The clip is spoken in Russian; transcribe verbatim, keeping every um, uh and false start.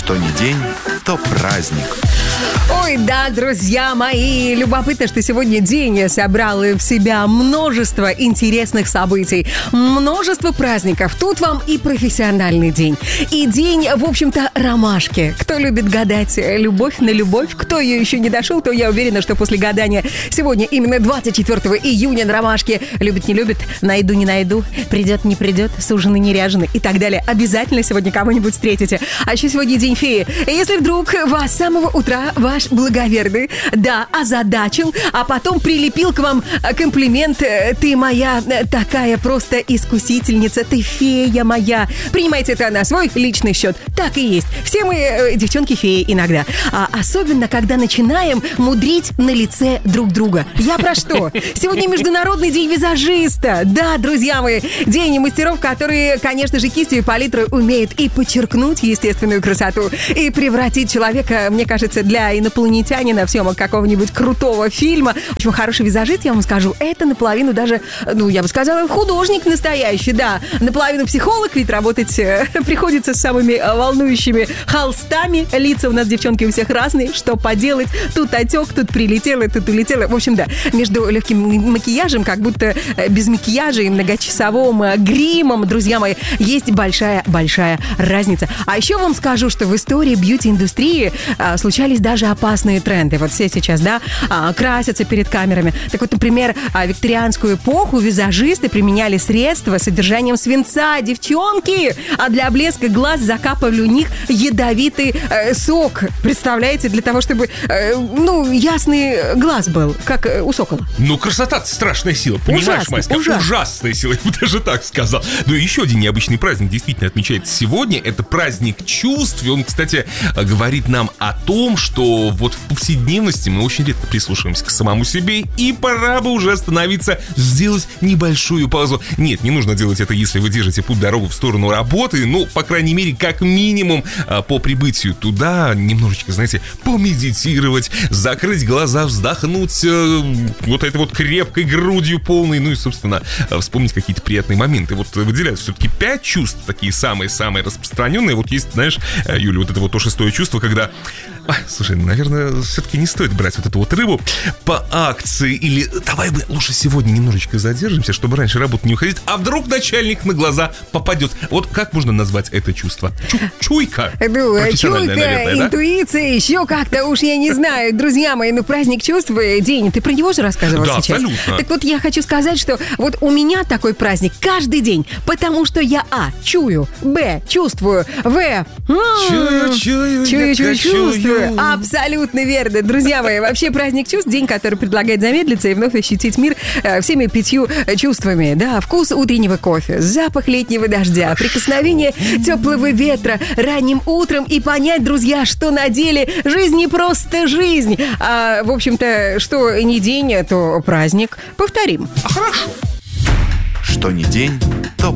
Что ни день, то праздник. Ой, да, друзья мои, любопытно, что сегодня день собрал в себя множество интересных событий, множество праздников. Тут вам и профессиональный день, и день, в общем-то, ромашки. Кто любит гадать любовь на любовь, кто ее еще не дошел, то я уверена, что после гадания сегодня, именно двадцать четвёртого июня, на ромашке любит, не любит, найду, не найду, придет, не придет, суженый, не ряженый и так далее. Обязательно сегодня кого-нибудь встретите. А еще сегодня день феи. Если вдруг вас с самого утра ваш благоверный, да, озадачил, а потом прилепил к вам комплимент: ты моя такая просто искусительница, ты фея моя. Принимайте это на свой личный счет. Так и есть. Все мы, э, девчонки, феи иногда. А особенно, когда начинаем мудрить на лице друг друга. Я про что? Сегодня Международный день визажиста. Да, друзья мои, день мастеров, которые, конечно же, кистью и палитрой умеют и подчеркнуть естественную красоту, и превратить человека, мне кажется, для инопланетянина в съемок какого-нибудь крутого фильма. Очень хороший визажист, я вам скажу, это наполовину даже, ну, я бы сказала, художник настоящий, да. Наполовину психолог, ведь работать э, приходится с самыми э, волнующими холстами. Лица у нас, девчонки, у всех разные. Что поделать? Тут отек, тут прилетело, тут улетело. В общем, да, между легким макияжем, как будто э, без макияжа и многочасовым э, гримом, друзья мои, есть большая-большая разница. А еще вам скажу, что в истории бьюти-индустрии э, случались даже опасные тренды. Вот все сейчас, да, э, красятся перед камерами. Так вот, например, в викторианскую эпоху визажисты применяли средства с содержанием свинца, девчонки, а для блеска глаз закапывали у них ядовитый э, сок. Представляете, для того, чтобы, э, ну, ясный глаз был, как э, у сокола. Ну, красота — страшная сила, понимаешь, ужасно, Маська? ужасно. Ужасная сила, я бы даже так сказал. Ну и еще один необычный праздник действительно отмечается сегодня. Это праздник чувств. И он, кстати, говорит нам о том, что вот в повседневности мы очень редко прислушиваемся к самому себе, и пора бы уже остановиться, сделать небольшую паузу. Нет, не нужно делать это, если вы держите путь-дорогу в сторону работы. Ну, по крайней мере, как минимум, по прибытию туда немножечко, знаете, помедитировать, закрыть глаза, вздохнуть э, вот этой вот крепкой грудью полной, ну и, собственно, вспомнить какие-то приятные моменты. Вот выделяют все-таки пять чувств, такие самые-самые распространенные. Вот есть, знаешь, Юля, вот это вот то шестое чувство, когда... А, слушай, наверное, все-таки не стоит брать вот эту вот рыбу по акции. Или давай мы лучше сегодня немножечко задержимся, чтобы раньше работы не уходить. А вдруг начальник на глаза попадет? Вот как можно назвать это чувство? Чу- чуйка. Ну, чуйка, наверное, интуиция, да? Еще как-то уж я не знаю. Друзья мои, ну праздник чувств, день, ты про него же рассказывал да, сейчас? Да, абсолютно. Так вот я хочу сказать, что вот у меня такой праздник каждый день, потому что я а. чую, б. чувствую, в. Чую, чую, чую, чую, чувствую. чую. Абсолютно верно. Друзья мои, вообще праздник чувств, день, который предлагает замедлиться и вновь ощутить мир э, всеми пятью чувствами. Да, вкус утреннего кофе, запах летнего дождя, прикосновение теплого ветра ранним утром и понять, друзья, что на деле жизнь не просто жизнь. А, в общем-то, что не день, то праздник. Повторим. А хорошо. Что ни день, то